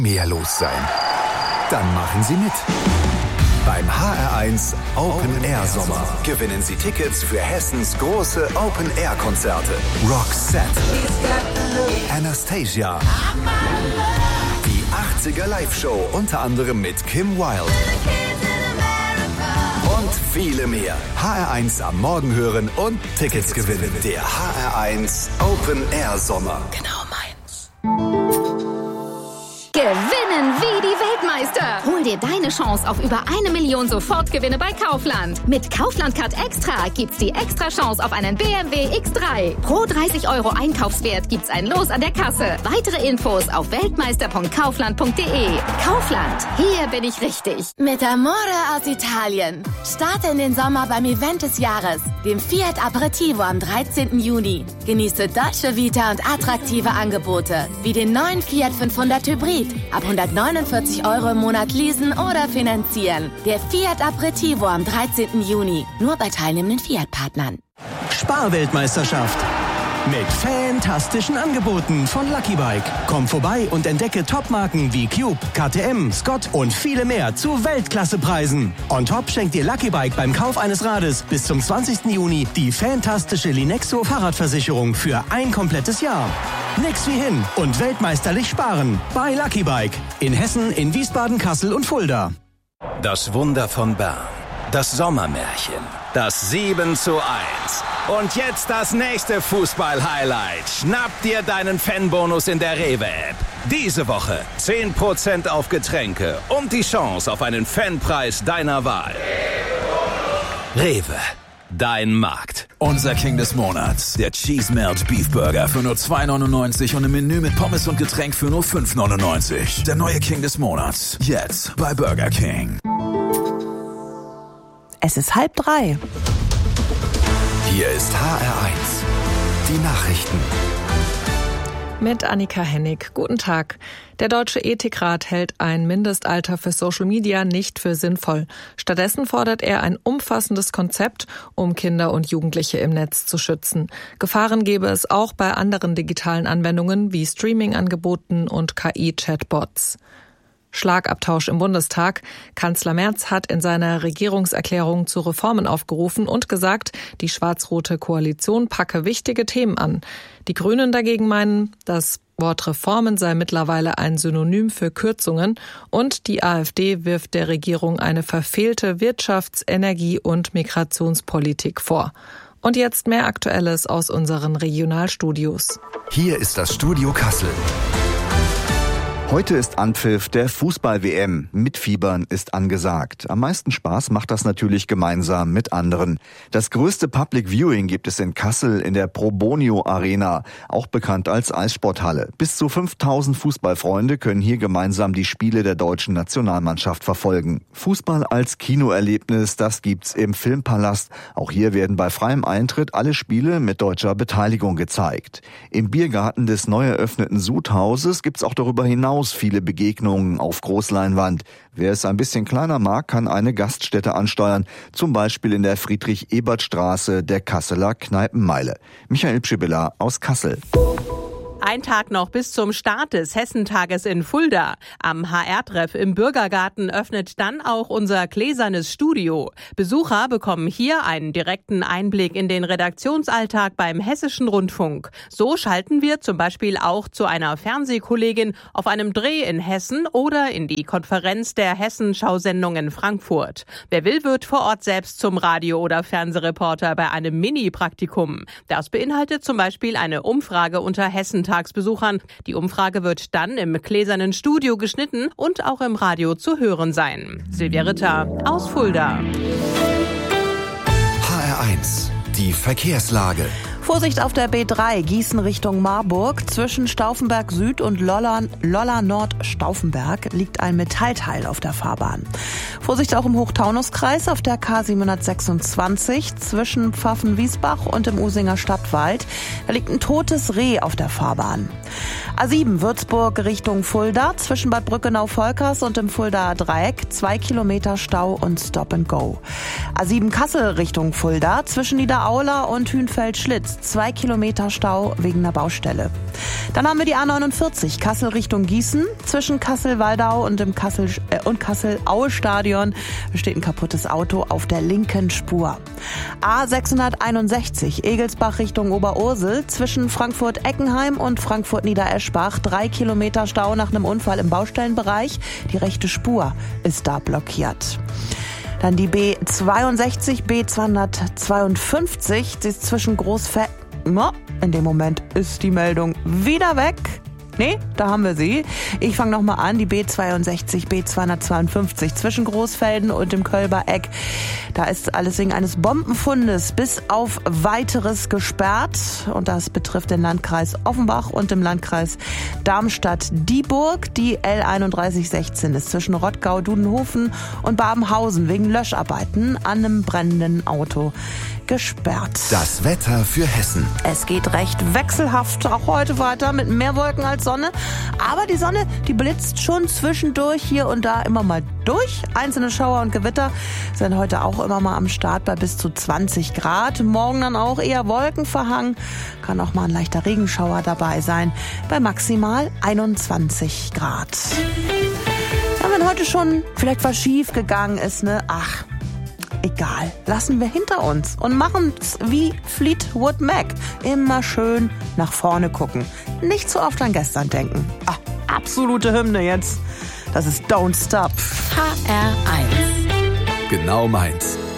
mehr los sein? Dann machen Sie mit. Beim HR1 Open Air Sommer gewinnen Sie Tickets für Hessens große Open Air Konzerte. Roxette, Anastasia, die 80er Live-Show unter anderem mit Kim Wilde und viele mehr. HR1 am Morgen hören und Tickets gewinnen. Der HR1 Open Air Sommer. Genau meins. Gewinnen wie die Weltmeister. Hol dir deine Chance auf über 1 Million Sofortgewinne bei Kaufland. Mit Kaufland Card Extra gibt's die extra Chance auf einen BMW X3. Pro 30 € Einkaufswert gibt's ein Los an der Kasse. Weitere Infos auf weltmeister.kaufland.de. Kaufland, hier bin ich richtig. Mit Amore aus Italien. Starte in den Sommer beim Event des Jahres, dem Fiat Aperitivo am 13. Juni. Genieße Dolce Vita und attraktive Angebote, wie den neuen Fiat 500 Hybrid. Ab 149 € im Monat leasen oder finanzieren. Der Fiat Aperitivo am 13. Juni. Nur bei teilnehmenden Fiat-Partnern. Sparweltmeisterschaft. Mit fantastischen Angeboten von Lucky Bike. Komm vorbei und entdecke Topmarken wie Cube, KTM, Scott und viele mehr zu Weltklassepreisen. On top schenkt dir Lucky Bike beim Kauf eines Rades bis zum 20. Juni die fantastische Linexo Fahrradversicherung für ein komplettes Jahr. Nix wie hin und weltmeisterlich sparen bei Lucky Bike. In Hessen, in Wiesbaden, Kassel und Fulda. Das Wunder von Bern. Das Sommermärchen. Das 7:1. Und jetzt das nächste Fußball-Highlight. Schnapp dir deinen Fanbonus in der Rewe-App. Diese Woche 10% auf Getränke und die Chance auf einen Fanpreis deiner Wahl. Rewe. Dein Markt. Unser King des Monats. Der Cheese Melt Beef Burger für nur 2,99 und ein Menü mit Pommes und Getränk für nur 5,99. Der neue King des Monats. Jetzt bei Burger King. Es ist 2:30. Hier ist HR1. Die Nachrichten. Mit Annika Hennig. Guten Tag. Der Deutsche Ethikrat hält ein Mindestalter für Social Media nicht für sinnvoll. Stattdessen fordert er ein umfassendes Konzept, um Kinder und Jugendliche im Netz zu schützen. Gefahren gäbe es auch bei anderen digitalen Anwendungen wie Streaming-Angeboten und KI-Chatbots. Schlagabtausch im Bundestag. Kanzler Merz hat in seiner Regierungserklärung zu Reformen aufgerufen und gesagt, die schwarz-rote Koalition packe wichtige Themen an. Die Grünen dagegen meinen, das Wort Reformen sei mittlerweile ein Synonym für Kürzungen und die AfD wirft der Regierung eine verfehlte Wirtschafts-, Energie- und Migrationspolitik vor. Und jetzt mehr Aktuelles aus unseren Regionalstudios. Hier ist das Studio Kassel. Heute ist Anpfiff der Fußball-WM. Mitfiebern ist angesagt. Am meisten Spaß macht das natürlich gemeinsam mit anderen. Das größte Public Viewing gibt es in Kassel in der Probonio Arena, auch bekannt als Eissporthalle. Bis zu 5000 Fußballfreunde können hier gemeinsam die Spiele der deutschen Nationalmannschaft verfolgen. Fußball als Kinoerlebnis, das gibt's im Filmpalast. Auch hier werden bei freiem Eintritt alle Spiele mit deutscher Beteiligung gezeigt. Im Biergarten des neu eröffneten Sudhauses gibt's auch darüber hinaus viele Begegnungen auf Großleinwand. Wer es ein bisschen kleiner mag, kann eine Gaststätte ansteuern, zum Beispiel in der Friedrich-Ebert-Straße der Kasseler Kneipenmeile. Michael Pschibilla aus Kassel. Ein Tag noch bis zum Start des Hessentages in Fulda. Am HR-Treff im Bürgergarten öffnet dann auch unser gläsernes Studio. Besucher bekommen hier einen direkten Einblick in den Redaktionsalltag beim Hessischen Rundfunk. So schalten wir zum Beispiel auch zu einer Fernsehkollegin auf einem Dreh in Hessen oder in die Konferenz der Hessenschau-Sendung in Frankfurt. Wer will, wird vor Ort selbst zum Radio- oder Fernsehreporter bei einem Mini-Praktikum. Das beinhaltet zum Beispiel eine Umfrage unter Hessentagsbesuchern. Die Umfrage wird dann im gläsernen Studio geschnitten und auch im Radio zu hören sein. Silvia Ritter aus Fulda. HR1, die Verkehrslage. Vorsicht auf der B3 Gießen Richtung Marburg. Zwischen Stauffenberg Süd und Lolla Nord Stauffenberg liegt ein Metallteil auf der Fahrbahn. Vorsicht auch im Hochtaunuskreis auf der K726 zwischen Pfaffen-Wiesbach und im Usinger Stadtwald. Da liegt ein totes Reh auf der Fahrbahn. A7 Würzburg Richtung Fulda zwischen Bad Brückenau-Volkers und dem Fuldaer Dreieck 2 Kilometer Stau und Stop and Go. A7 Kassel Richtung Fulda zwischen Niederaula und Hünfeld-Schlitz 2 Kilometer Stau wegen einer Baustelle. Dann haben wir die A49 Kassel Richtung Gießen zwischen Kassel-Waldau und dem Kassel-Aue-Stadion steht ein kaputtes Auto auf der linken Spur. A661 Egelsbach Richtung Oberursel zwischen Frankfurt-Eckenheim und Frankfurt-Niedereschbach 3 Kilometer Stau nach einem Unfall im Baustellenbereich. Die rechte Spur ist da blockiert. Dann die B62, B252, die ist zwischen in dem Moment ist die Meldung wieder weg. Nee, da haben wir sie. Ich fange nochmal an. Die B62, B252 zwischen Großfelden und dem Kölber Eck. Da ist alles wegen eines Bombenfundes bis auf Weiteres gesperrt. Und das betrifft den Landkreis Offenbach und den Landkreis Darmstadt-Dieburg. Die L3116 ist zwischen Rottgau, Dudenhofen und Babenhausen wegen Löscharbeiten an einem brennenden Auto gesperrt. Das Wetter für Hessen. Es geht recht wechselhaft auch heute weiter mit mehr Wolken als Sonne. Aber die Sonne, die blitzt schon zwischendurch hier und da immer mal durch. Einzelne Schauer und Gewitter sind heute auch immer mal am Start bei bis zu 20 Grad. Morgen dann auch eher wolkenverhangen. Kann auch mal ein leichter Regenschauer dabei sein bei maximal 21 Grad. Ja, wenn heute schon vielleicht was schief gegangen ist, ne? Ach, egal, lassen wir hinter uns und machen's wie Fleetwood Mac. Immer schön nach vorne gucken. Nicht zu oft an gestern denken. Ah, absolute Hymne jetzt. Das ist Don't Stop. HR1. Genau meins.